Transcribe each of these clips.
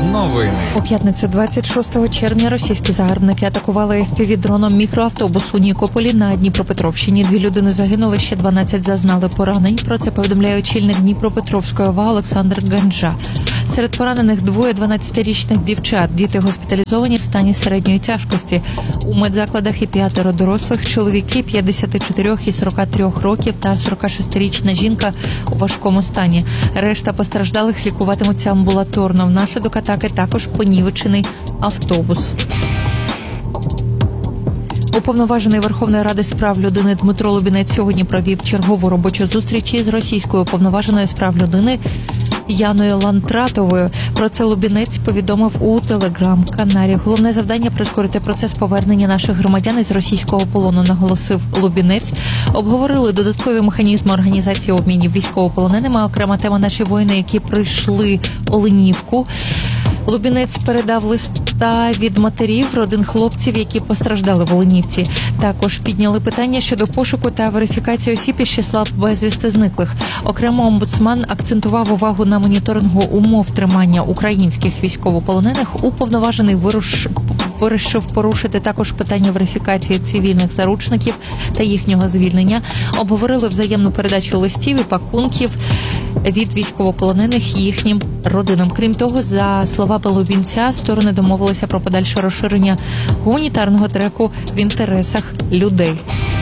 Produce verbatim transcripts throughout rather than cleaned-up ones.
Новини. У п'ятницю двадцять шостого червня російські загарбники атакували еф пі ві-дроном мікроавтобус у Нікополі на Дніпропетровщині. Дві людини загинули, ще дванадцять зазнали поранень. Про це повідомляє очільник Дніпропетровської ОВА Олександр Ганджа. Серед поранених двоє дванадцятирічних дівчат. Діти госпіталізовані в стані середньої тяжкості. У медзакладах і п'ятеро дорослих, чоловіки п'ятдесят чотири і сорок три років та сорокашестирічна жінка у важкому стані. Решта постраждалих лікуватимуться амбулаторно. Внаслідок атаки також понівечений автобус. Уповноважений Верховної Ради з прав людини Дмитро Лубінець сьогодні провів чергову робочу зустріч із російською уповноваженою з прав людини Яною Лантратовою. Про це Лубінець повідомив у телеграм-каналі. Головне завдання – прискорити процес повернення наших громадян із російського полону, наголосив Лубінець. Обговорили додаткові механізми організації обмінів військовополоненими, окрема тема наші воїни, які прийшли Оленівку. Лубінець передав листа від матерів родин хлопців, які постраждали в Оленівці. Також підняли питання щодо пошуку та верифікації осіб із числа безвісти зниклих. Окремо омбудсман акцентував увагу на моніторингу умов тримання українських військовополонених. Уповноважений вируш... вирішив порушити також питання верифікації цивільних заручників та їхнього звільнення. Обговорили взаємну передачу листів і пакунків від військовополонених їхнім родинам. Крім того, за словами Лубінця, сторони домовилися про подальше розширення гуманітарного треку в інтересах людей.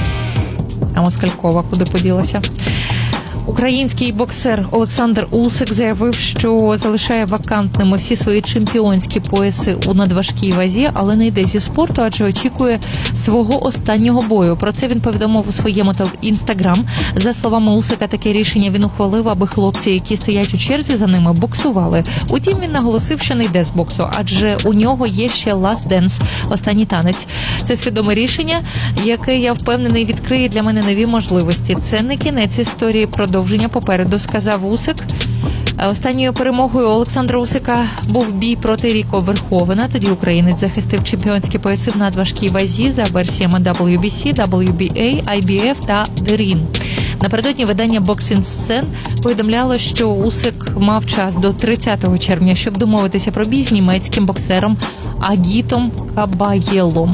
А Москалькова куди поділася? Український боксер Олександр Усик заявив, що залишає вакантними всі свої чемпіонські пояси у надважкій вазі, але не йде зі спорту, адже очікує свого останнього бою. Про це він повідомив у своєму інстаграм. За словами Усика, таке рішення він ухвалив, аби хлопці, які стоять у черзі за ними, боксували. Утім, він наголосив, що не йде з боксу, адже у нього є ще Last Dance – останній танець. Це свідоме рішення, яке, я впевнений, відкриє для мене нові можливості. Це не кінець історії, продовження попереду, сказав Усик. Останньою перемогою Олександра Усика був бій проти Ріко Верховена. Тоді українець захистив чемпіонські пояси в надважкій вазі за версіями дабл ю бі сі, дабл ю бі ей, ай бі еф та Дерін. Напередодні видання Boxing Scene повідомляло, що Усик мав час до тридцятого червня, щоб домовитися про бій з німецьким боксером Агітом Кабаєлом.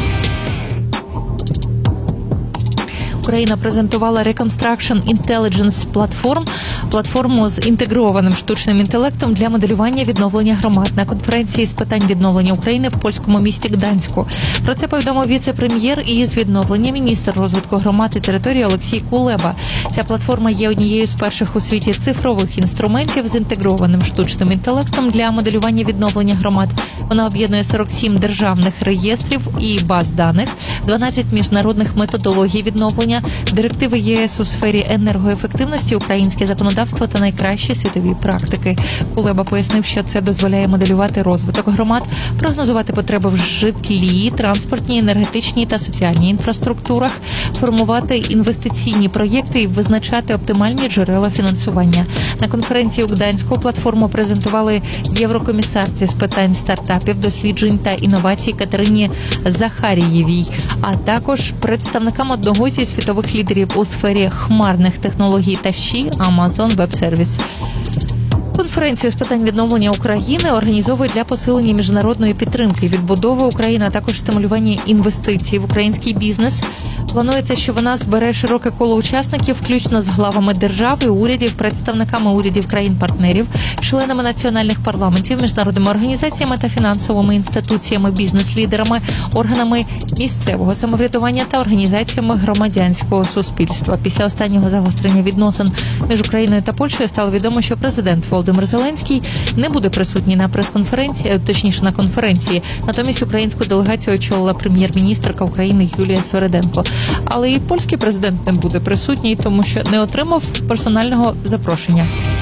Україна презентувала Reconstruction Intelligence Platform, платформу з інтегрованим штучним інтелектом для моделювання відновлення громад на конференції з питань відновлення України в польському місті Гданську. Про це повідомив віце-прем'єр із відновлення, міністр розвитку громад і території Олексій Кулеба. Ця платформа є однією з перших у світі цифрових інструментів з інтегрованим штучним інтелектом для моделювання відновлення громад. Вона об'єднує сорок сім державних реєстрів і баз даних, дванадцять міжнародних методологій відновлення, директиви ЄС у сфері енергоефективності, українське законодавство та найкращі світові практики. Кулеба пояснив, що це дозволяє моделювати розвиток громад, прогнозувати потреби в житлі, транспортній, енергетичній та соціальній інфраструктурах, формувати інвестиційні проєкти і визначати оптимальні джерела фінансування. На конференції у Гданську платформу презентували єврокомісарці з питань стартапів, досліджень та інновацій Катерині Захарієвій, а також представникам одного зі світових лідерів у сфері хмарних технологій та ЩІ Amazon Web Service. Конференцію з питань відновлення України організовують для посилення міжнародної підтримки, відбудови України, а також стимулювання інвестицій в український бізнес. Планується, що вона збере широке коло учасників, включно з главами держав і урядів, представниками урядів країн-партнерів, членами національних парламентів, міжнародними організаціями та фінансовими інституціями, бізнес-лідерами, органами місцевого самоврядування та організаціями громадянського суспільства. Після останнього загострення відносин між Україною та Польщею стало відомо, що президент Володимир Зеленський не буде присутній на прес-конференції, точніше на конференції. Натомість українську делегацію очолила прем'єр-міністерка України Юлія Свериденко. Але і польський президент не буде присутній, тому що не отримав персонального запрошення.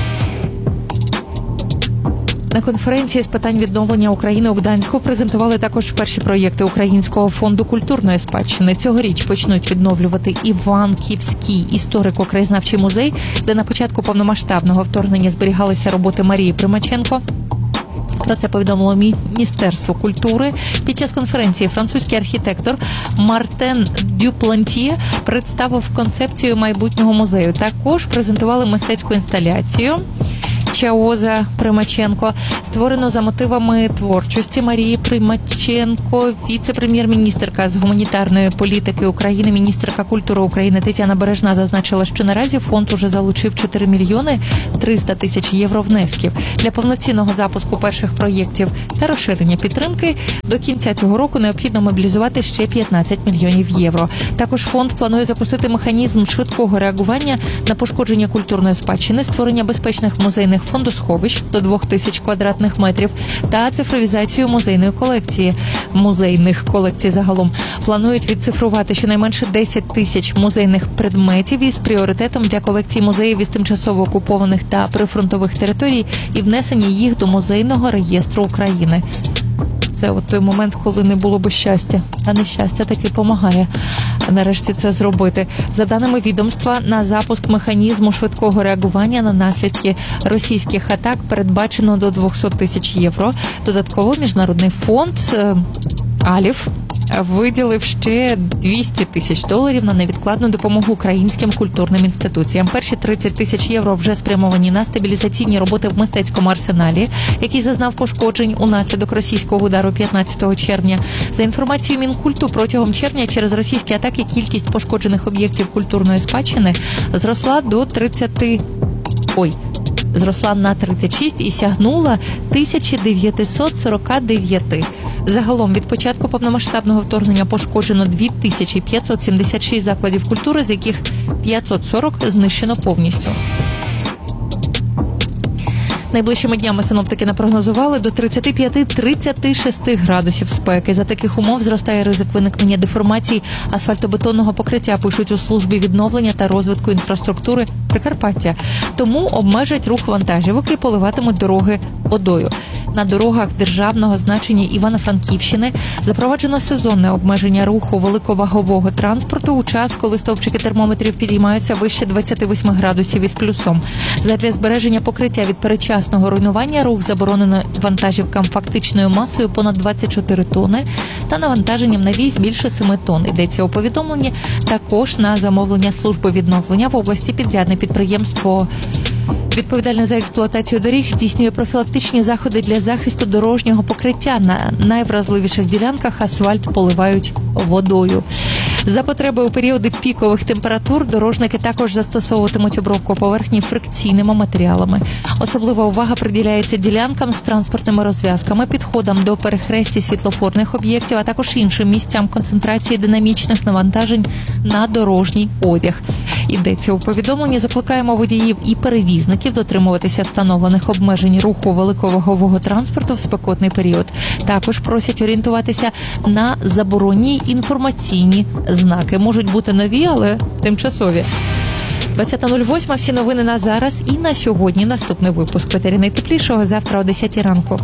На конференції з питань відновлення України у Гданську презентували також перші проєкти Українського фонду культурної спадщини. Цьогоріч почнуть відновлювати Іванківський історико-краєзнавчий музей, де на початку повномасштабного вторгнення зберігалися роботи Марії Примаченко. Про це повідомило Міністерство культури. Під час конференції французький архітектор Мартен Дюплантьє представив концепцію майбутнього музею. Також презентували мистецьку інсталяцію Чаоза Примаченко. Створено за мотивами творчості Марії Примаченко. Віце-прем'єр-міністерка з гуманітарної політики України, міністерка культури України Тетяна Бережна зазначила, що наразі фонд уже залучив чотири мільйони триста тисяч євро внесків для повноцінного запуску перших проєктів та розширення підтримки. До кінця цього року необхідно мобілізувати ще п'ятнадцять мільйонів євро. Також фонд планує запустити механізм швидкого реагування на пошкодження культурної спадщини, створення безпечних музейних фондосховищ до двох тисяч квадратних метрів та цифровізацію музейної колекції. Музейних колекцій загалом планують відцифрувати щонайменше десять тисяч музейних предметів із пріоритетом для колекцій музеїв із тимчасово окупованих та прифронтових територій і внесення їх до музейного реєстру України. Це от той момент, коли не було би щастя, а нещастя таки допомагає нарешті це зробити. За даними відомства, на запуск механізму швидкого реагування на наслідки російських атак передбачено до двісті тисяч євро. Додатково Міжнародний фонд «Аліф» виділив ще двісті тисяч доларів на невідкладну допомогу українським культурним інституціям. Перші тридцять тисяч євро вже спрямовані на стабілізаційні роботи в мистецькому арсеналі, який зазнав пошкоджень унаслідок російського удару п'ятнадцятого червня. За інформацією Мінкульту, протягом червня через російські атаки кількість пошкоджених об'єктів культурної спадщини зросла до тридцяти... Ой, зросла на тридцять шість і сягнула тисяча дев'ятсот сорок дев'ять. Загалом від початку повномасштабного вторгнення пошкоджено дві тисячі п'ятсот сімдесят шість закладів культури, з яких п'ятсот сорок знищено повністю. Найближчими днями синоптики напрогнозували до тридцять п'ять - тридцять шість градусів спеки. За таких умов зростає ризик виникнення деформацій асфальтобетонного покриття, пишуть у службі відновлення та розвитку інфраструктури Прикарпаття. Тому обмежать рух вантажівок і поливатимуть дороги водою. На дорогах державного значення Івано-Франківщини запроваджено сезонне обмеження руху великовагового транспорту у час, коли стовпчики термометрів підіймаються вище двадцять вісім градусів із плюсом. Задля збереження покриття від передчасного руйнування рух заборонено вантажівкам фактичною масою понад двадцять чотири тонни та навантаженням на віз більше семи тонн. Йдеться у повідомленні. Також на замовлення служби відновлення в області підрядне підприємство, відповідальне за експлуатацію доріг, здійснює профілактичні заходи для захисту дорожнього покриття. На найвразливіших ділянках асфальт поливають водою. За потреби у періоди пікових температур дорожники також застосовуватимуть обробку поверхні фрикційними матеріалами. Особлива увага приділяється ділянкам з транспортними розв'язками, підходам до перехрестій світлофорних об'єктів, а також іншим місцям концентрації динамічних навантажень на дорожній одяг. Йдеться у повідомленні. Закликаємо водіїв і перевізників дотримуватися встановлених обмежень руху великовагового транспорту в спекотний період. Також просять орієнтуватися на заборонні інформаційні знаки. Можуть бути нові, але тимчасові. двадцята нуль восьма. Всі новини на зараз і на сьогодні. Наступний випуск «Ветері найтеплішого» завтра о десятій ранку.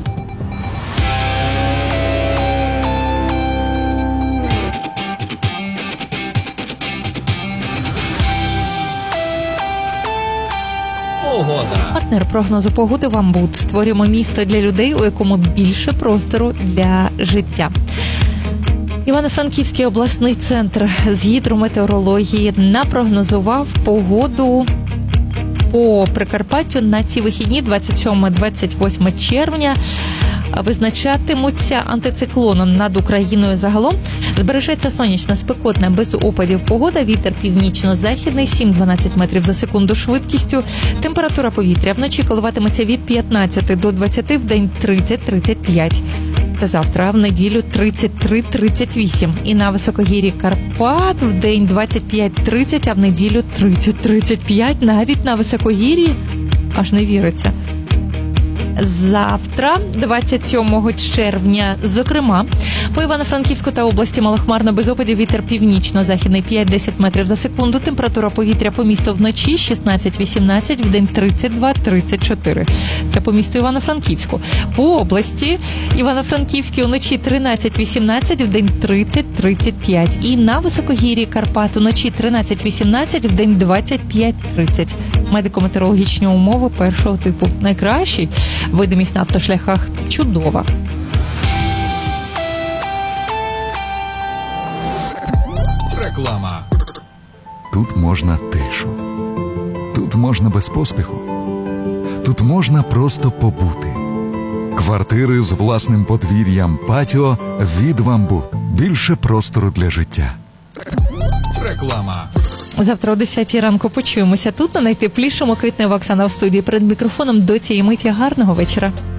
Погода. Партнер прогнозу погоди «Вам Буд». Створюємо місто для людей, у якому більше простору для життя. Івано-Франківський обласний центр з гідрометеорології напрогнозував погоду по Прикарпаттю на ці вихідні двадцять сьоме - двадцять восьме червня. Визначатимуться антициклоном над Україною загалом. Збережеться сонячна, спекотна, без опадів погода, вітер північно-західний, сім - дванадцять метрів за секунду швидкістю. Температура повітря вночі коливатиметься від п'ятнадцяти до двадцяти, в день тридцять - тридцять п'ять. Це завтра, а в неділю тридцять три - тридцять вісім. І на високогір'ї Карпат в день двадцять п'ять - тридцять, а в неділю тридцять - тридцять п'ять. Навіть на високогір'ї аж не віриться. Завтра, двадцять сьомого червня, зокрема, по Івано-Франківську та області малохмарно, без опадів, вітер північно-західний п'ять - десять метрів за секунду. Температура повітря по місту вночі шістнадцять - вісімнадцять, в день тридцять два - тридцять чотири. Це по місту Івано-Франківську. По області Івано-Франківській уночі тринадцять - вісімнадцять, в день тридцять - тридцять п'ять. І на високогір'ї Карпат уночі тринадцять - вісімнадцять, в день двадцять п'ять - тридцять. Медико-метеорологічні умови першого типу. Найкращий. Видимість на автошляхах чудова. Реклама. Тут можна тишу. Тут можна без поспіху. Тут тут можна просто побути. Квартири з власним подвір'ям, патіо від «Вамбут». Більше простору для життя. Реклама. Завтра о десятій ранку почуємося тут на найтеплішому. Квітнева Оксана в студії перед мікрофоном. До цієї миті гарного вечора.